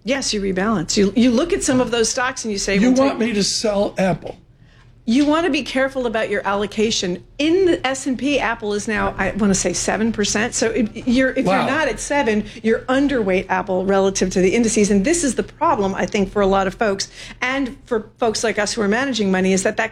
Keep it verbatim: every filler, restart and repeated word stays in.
Yes, you rebalance. You you look at some of those stocks and you say, You well, want me to sell Apple? You want to be careful about your allocation. In the S and P, Apple is now, I want to say seven percent. So if you're, if Wow. you're not at seven, you're underweight Apple relative to the indices. And this is the problem, I think, for a lot of folks and for folks like us who are managing money, is that that